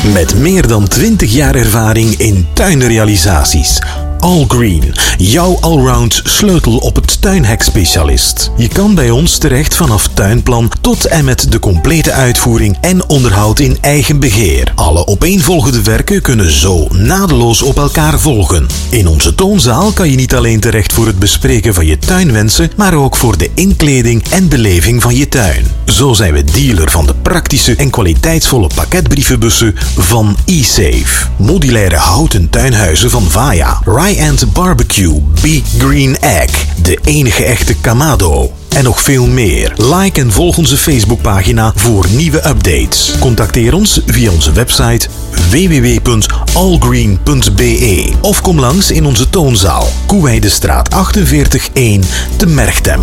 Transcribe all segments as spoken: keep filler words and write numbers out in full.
Met meer dan twintig jaar ervaring in tuinrealisaties. Allgreen, jouw allround sleutel op het tuinhekspecialist. Je kan bij ons terecht vanaf tuinplan tot en met de complete uitvoering en onderhoud in eigen beheer. Alle opeenvolgende werken kunnen zo naadloos op elkaar volgen. In onze toonzaal kan je niet alleen terecht voor het bespreken van je tuinwensen, maar ook voor de inkleding en beleving van je tuin. Zo zijn we dealer van de praktische en kwaliteitsvolle pakketbrievenbussen van e-Safe. Modulaire houten tuinhuizen van Vaya. And Barbecue, Big Green Egg, de enige echte Kamado. En nog veel meer. Like en volg onze Facebookpagina voor nieuwe updates. Contacteer ons via onze website w w w punt allgreen punt b e of kom langs in onze toonzaal, Koeweidestraat achtenveertig één te Merchtem.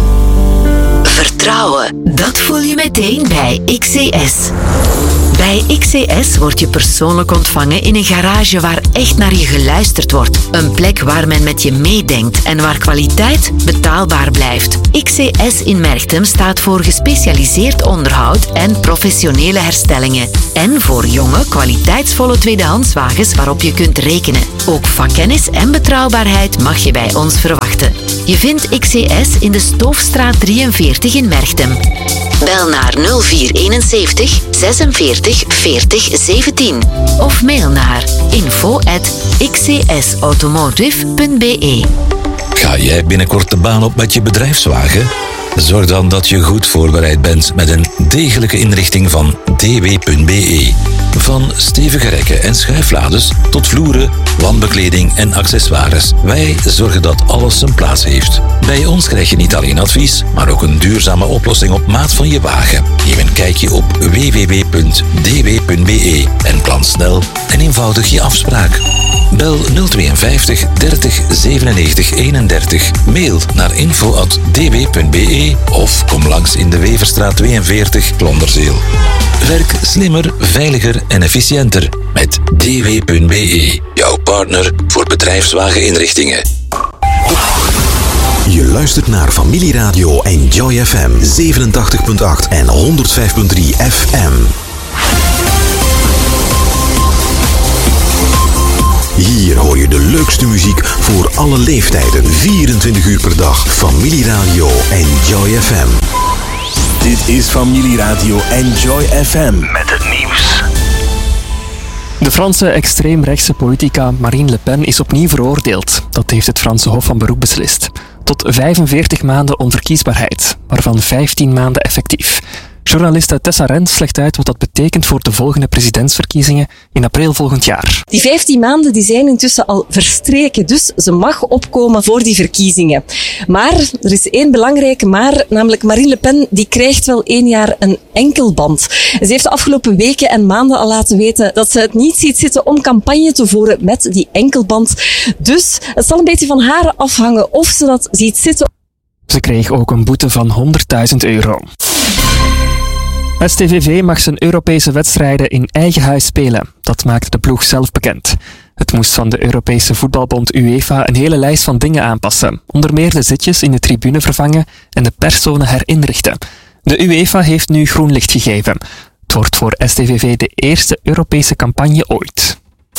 Vertrouwen, dat voel je meteen bij X C S. Bij X C S word je persoonlijk ontvangen in een garage waar echt naar je geluisterd wordt. Een plek waar men met je meedenkt en waar kwaliteit betaalbaar blijft. X C S in Merchtem staat voor gespecialiseerd onderhoud en professionele herstellingen. En voor jonge, kwaliteitsvolle tweedehandswagens waarop je kunt rekenen. Ook vakkennis en betrouwbaarheid mag je bij ons verwachten. Je vindt X C S in de Stoofstraat drieënveertig in Merchtem. Bel naar nul vier eenenzeventig zesenveertig veertig zeventien of mail naar info at x c s automotive punt b e. Ga jij binnenkort de baan op met je bedrijfswagen? Zorg dan dat je goed voorbereid bent met een degelijke inrichting van d w punt b e. Van stevige rekken en schuiflades tot vloeren, wandbekleding en accessoires. Wij zorgen dat alles zijn plaats heeft. Bij ons krijg je niet alleen advies, maar ook een duurzame oplossing op maat van je wagen. Neem een kijkje op w w w punt d w punt b e en plan snel en eenvoudig je afspraak. Bel nul tweeënvijftig dertig zevenennegentig eenendertig, mail naar info at d w punt b e of kom langs in de Weverstraat tweeënveertig, Klonderzeel. Werk slimmer, veiliger en efficiënter met d w punt b e, jouw partner voor bedrijfswageninrichtingen. Je luistert naar Familieradio Enjoy F M zevenentachtig punt acht en honderdvijf punt drie F M. Hier hoor je de leukste muziek voor alle leeftijden, vierentwintig uur per dag. Familieradio Enjoy F M. Dit is Familieradio Enjoy F M met het nieuws. De Franse extreemrechtse politica Marine Le Pen is opnieuw veroordeeld. Dat heeft het Franse Hof van Beroep beslist. Tot vijfenveertig maanden onverkiesbaarheid, waarvan vijftien maanden effectief. Journaliste Tessa Rens legt uit wat dat betekent voor de volgende presidentsverkiezingen in april volgend jaar. Die vijftien maanden die zijn intussen al verstreken, dus ze mag opkomen voor die verkiezingen. Maar er is één belangrijke maar, namelijk Marine Le Pen, die krijgt wel één jaar een enkelband. Ze heeft de afgelopen weken en maanden al laten weten dat ze het niet ziet zitten om campagne te voeren met die enkelband. Dus het zal een beetje van haar afhangen of ze dat ziet zitten. Ze kreeg ook een boete van honderdduizend euro. S T V V mag zijn Europese wedstrijden in eigen huis spelen. Dat maakte de ploeg zelf bekend. Het moest van de Europese voetbalbond UEFA een hele lijst van dingen aanpassen. Onder meer de zitjes in de tribune vervangen en de perszone herinrichten. De UEFA heeft nu groen licht gegeven. Het wordt voor S T V V de eerste Europese campagne ooit.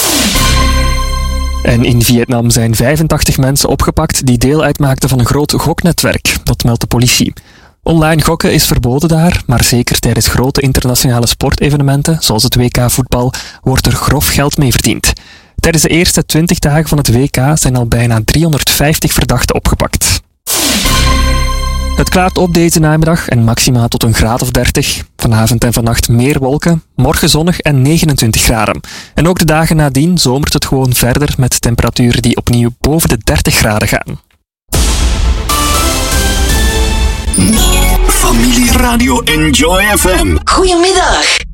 En in Vietnam zijn vijfentachtig mensen opgepakt die deel uitmaakten van een groot goknetwerk. Dat meldt de politie. Online gokken is verboden daar, maar zeker tijdens grote internationale sportevenementen, zoals het W K voetbal, wordt er grof geld mee verdiend. Tijdens de eerste twintig dagen van het W K zijn al bijna driehonderdvijftig verdachten opgepakt. Het klaart op deze namiddag en maximaal tot een graad of dertig. Vanavond en vannacht meer wolken, morgen zonnig en negenentwintig graden. En ook de dagen nadien zomert het gewoon verder met temperaturen die opnieuw boven de dertig graden gaan. Familieradio Enjoy F M. Goedemiddag.